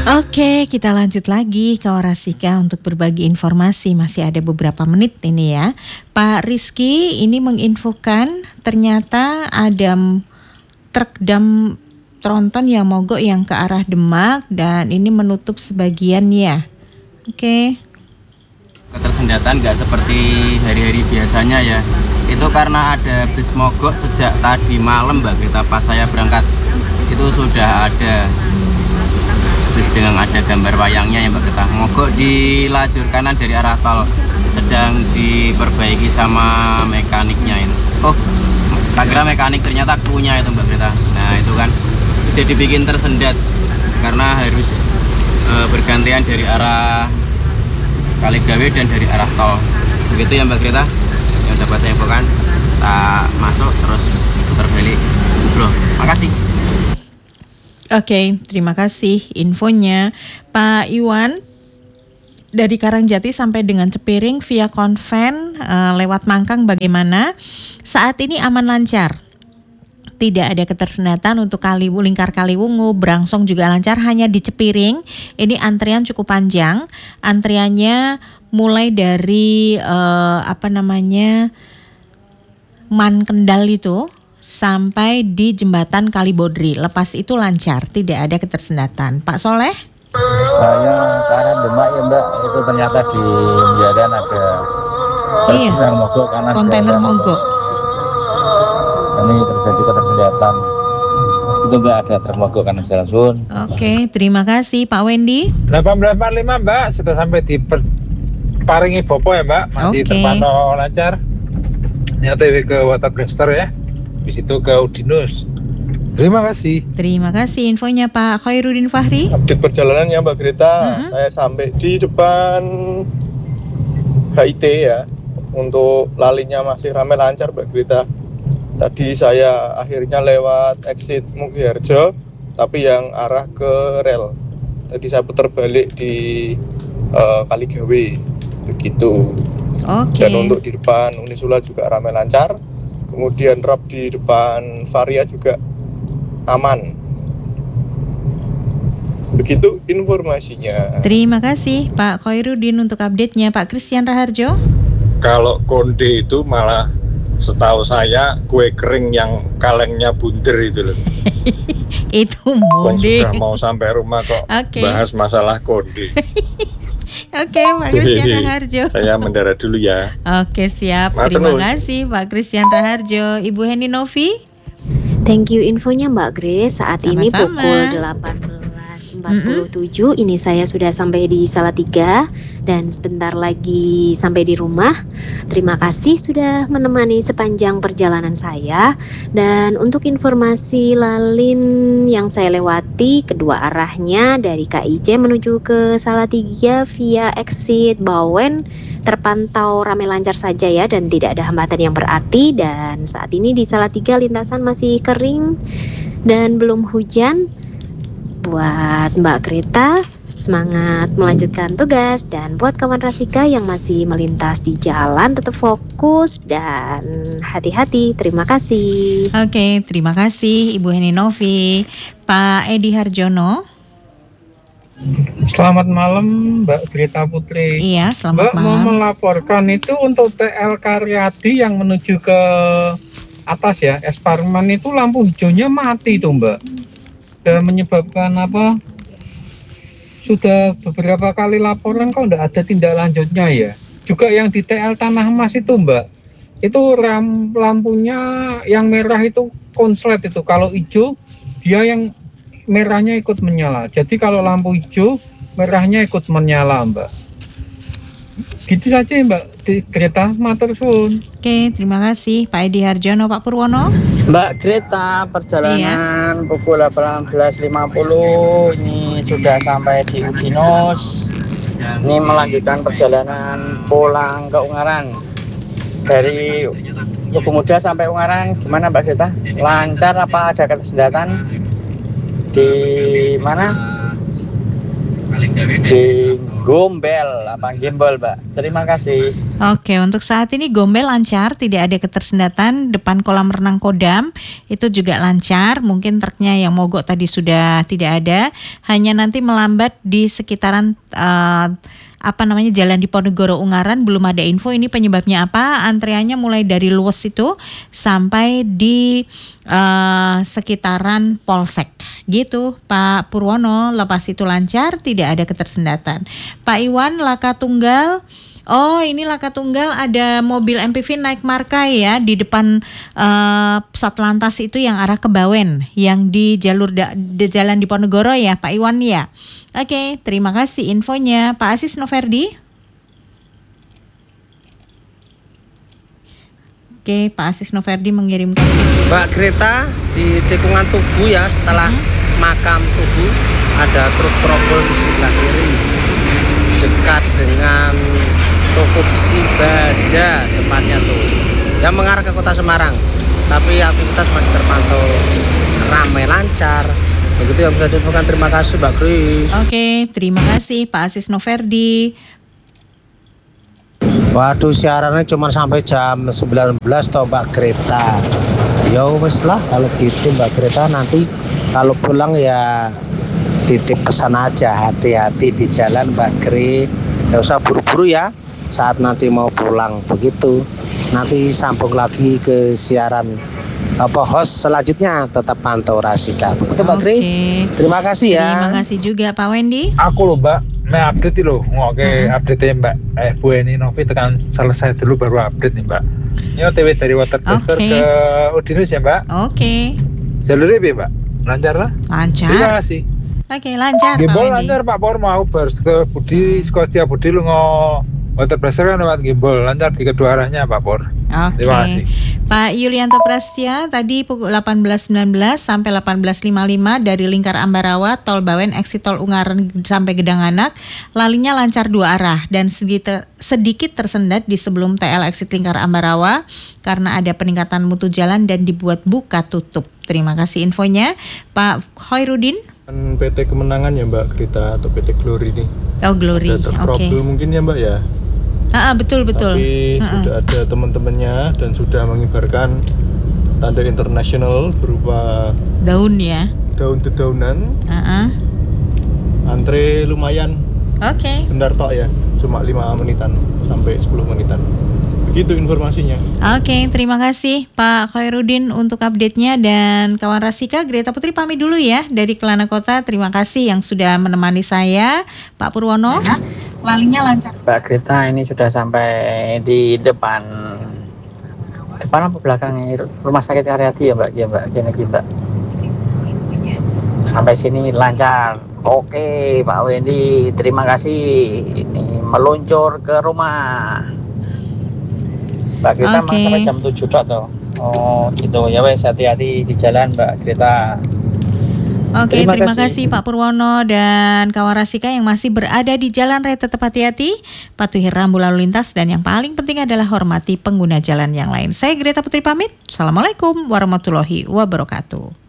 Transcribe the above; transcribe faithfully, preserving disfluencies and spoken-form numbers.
Oke, kita lanjut lagi ke Orasika untuk berbagi informasi. Masih ada beberapa menit ini ya. Pak Rizky ini menginfokan ternyata ada truk dam tronton yang mogok yang ke arah Demak dan ini menutup sebagiannya. Oke. Ketersendatan nggak seperti hari-hari biasanya ya. Itu karena ada bis mogok sejak tadi malam Mbak Greta, pas saya berangkat itu sudah ada bis dengan ada gambar wayangnya ya Mbak Greta, mogok di lajur kanan dari arah tol, sedang diperbaiki sama mekaniknya ini. Oh, tak kira mekanik, ternyata krunya itu Mbak Greta. Nah itu kan udah dibikin tersendat karena harus e, bergantian dari arah Kaligawe dan dari arah tol. Begitu ya Mbak Greta yang dapat saya infokan. Kita masuk terus putar balik bro, makasih. Oke, terima kasih infonya Pak Iwan. Dari Karangjati sampai dengan Cepiring via konven uh, lewat Mangkang bagaimana? Saat ini aman lancar. Tidak ada ketersendatan untuk Kaliwu, lingkar Kaliwungu, Brangsong juga lancar, hanya di Cepiring ini antrian cukup panjang. Antriannya mulai dari uh, apa namanya Man Kendal itu sampai di jembatan Kalibodri. Lepas itu lancar, tidak ada ketersendatan. Pak Soleh? Saya ke arah Demak ya Mbak, itu ternyata di Mbiaran ada iya, kontainer mogok karena kontainer mogok. Ini terjadi ketersendatan. Itu Mbak, ada truk mogok karena jalan sun. Oke, terima kasih Pak Wendy. delapan belas empat puluh lima Mbak, sudah sampai di per- Paringi Bopo ya Mbak, masih Oke. terpantau lancar. Ini O T W ke Watercaster ya, di situ ke Udinus. Terima kasih. Terima kasih infonya Pak Khairuddin Fahri. Update perjalanan ya Mbak Greta, Mm-hmm. saya sampai di depan H I T ya. Untuk lalinya masih ramai lancar Mbak Greta. Tadi saya akhirnya lewat exit Mugiharjo, tapi yang arah ke rel. Tadi saya putar balik di uh, Kaligawe, begitu. Oke. Dan untuk di depan Unisula juga ramai lancar. Kemudian drop di depan Varia juga aman. Begitu informasinya. Terima kasih Pak Khairuddin untuk update-nya. Pak Christian Raharjo. Kalau konde itu malah setahu saya kue kering yang kalengnya bunder itu loh. Itu Bang mode. sudah mau sampai rumah kok Oke. bahas masalah konde. Oke, Pak Christian Raharjo. Saya mendarat dulu ya. Oke, siap. Matur Terima nuwun. kasih Pak Christian Raharjo. Ibu Heni Novi. Thank you infonya Mbak Grace. Saat ini Sama-sama. pukul delapan belas empat puluh tujuh. Ini saya sudah sampai di Salatiga dan sebentar lagi sampai di rumah. Terima kasih sudah menemani sepanjang perjalanan saya. Dan untuk informasi lalin yang saya lewati kedua arahnya dari K I C menuju ke Salatiga via exit Bawen terpantau ramai lancar saja ya, dan tidak ada hambatan yang berarti. Dan saat ini di Salatiga lintasan masih kering dan belum hujan. Buat Mbak Greta, semangat melanjutkan tugas, dan buat kawan Rasika yang masih melintas di jalan tetap fokus dan hati-hati. Terima kasih. Oke, terima kasih Ibu Heni Novi. Pak Edi Harjono. Selamat malam Mbak Greta Putri. Iya, selamat Mbak mau malam. melaporkan itu untuk T L Karyadi yang menuju ke atas ya, Esparman itu lampu hijaunya mati tuh Mbak. Dan menyebabkan apa? Sudah beberapa kali laporan kok enggak ada tindak lanjutnya ya. Juga yang di T L Tanah Mas itu Mbak, itu ram, lampunya yang merah itu konslet itu. Kalau hijau dia yang merahnya ikut menyala. Jadi kalau lampu hijau merahnya ikut menyala Mbak. Gitu saja Mbak di Greta, matur suwun. Oke, terima kasih Pak Edi Harjono. Pak Purwono. Mbak Greta, perjalanan pukul delapan belas lima puluh ini sudah sampai di Udinus. Ini melanjutkan perjalanan pulang ke Ungaran. Dari Tugu Muda sampai Ungaran, gimana Mbak Greta? Lancar apa ada ketersendatan? Di mana? Di Gombel apa Gembel, Mbak. Terima kasih. Oke, untuk saat ini Gombel lancar, tidak ada ketersendatan. Depan kolam renang Kodam itu juga lancar. Mungkin truknya yang mogok tadi sudah tidak ada. Hanya nanti melambat di sekitaran uh, apa namanya Jalan Diponegoro Ungaran, belum ada info ini penyebabnya apa. Antreannya mulai dari Luwes itu sampai di uh, sekitaran Polsek gitu Pak Purwono. Lepas itu lancar, tidak ada ketersendatan. Pak Iwan, Laka Tunggal. Oh, ini Laka Tunggal ada mobil M P V naik markai ya di depan uh, Satlantas itu yang arah ke Bawen, yang di jalur da- di Jalan Diponegoro ya Pak Iwan ya. Oke, terima kasih infonya Pak Asis Noverdi. Oke, Pak Asis Noverdi mengirimkan. Mbak Greta di tikungan Tugu ya, setelah hmm. makam Tugu ada truk trobol di sebelah kiri dekat dengan toko besi baja depannya tuh yang mengarah ke kota Semarang, tapi aktivitas masih terpantau ramai lancar. Begitu yang bisa diinfokan. Terima kasih Mbak Kris. Oke, terima kasih Pak Asis Noverdi. Waduh, siarannya cuma sampai jam sembilan belas toh Mbak Greta. Ya wes lah kalau gitu Mbak Greta, nanti kalau pulang ya titip pesan aja, hati-hati di jalan Mbak Gre. Gak usah buru-buru ya saat nanti mau pulang begitu. Nanti sambung lagi ke siaran apa host selanjutnya, tetap pantau Rasika. Begitu Mbak Gre. Terima kasih ya. Terima kasih juga Pak Wendy. Aku loh Mbak, mau update loh, ngoke hmm. update Mbak. Eh Bu Eni Novi tekan selesai dulu baru update nih Mbak. Ini O T W dari Watercaster okay. ke Udinus ya Mbak. Oke. Okay. Jalurnya ya Mbak, lancar lah. Lancar. Terima kasih. Oke, okay, lancar Gimbal lancar Pak Por, mau bers ke Budi, hmm. Setia Budi lu ngo Watercaster kan lewat gimbal, lancar di kedua arahnya Pak Por. Oke. Terima kasih. Pak Yulianto Prastia tadi pukul delapan belas sembilan belas sampai delapan belas lima puluh lima dari Lingkar Ambarawa, Tol Bawen, exit Tol Ungaran sampai Gedanganak, lalinya lancar dua arah dan sedikit, sedikit tersendat di sebelum T L exit Lingkar Ambarawa karena ada peningkatan mutu jalan dan dibuat buka tutup. Terima kasih infonya Pak Hoirudin. P T Kemenangan ya Mbak Grita atau P T Glory nih. Oh Glory, oke. Okay. Mungkin ya Mbak ya. Ah, betul betul. Tapi uh-uh. sudah ada teman-temannya dan sudah mengibarkan tanda internasional berupa daun ya. Daun dedaunan. Uh-uh. Antre lumayan. Oke. Okay. Bentar tok ya, cuma lima menitan sampai sepuluh menitan. Begitu informasinya. Oke, okay, terima kasih Pak Khairuddin untuk update-nya dan kawan Rasika. Greta Putri pamit dulu ya dari Kelana Kota. Terima kasih yang sudah menemani saya, Pak Purwono. Ya, lalinya lancar. Mbak Greta ini sudah sampai di depan depan apa belakangnya Rumah Sakit Karyadi ya Mbak? Ya Mbak, gini kita. Sampai sini lancar. Oke, Pak Wendy, terima kasih. Ini meluncur ke rumah. Mbak Greta okay. Memang sampai jam tujuh tok toh. Oh gitu ya wes, hati-hati di jalan Mbak Greta. Oke, okay, terima, terima kasih. kasih Pak Purwono dan kawan Rasika yang masih berada di jalan raya. Tetap hati-hati, patuhi rambu lalu lintas dan yang paling penting adalah hormati pengguna jalan yang lain. Saya Greta Putri pamit. Assalamualaikum warahmatullahi wabarakatuh.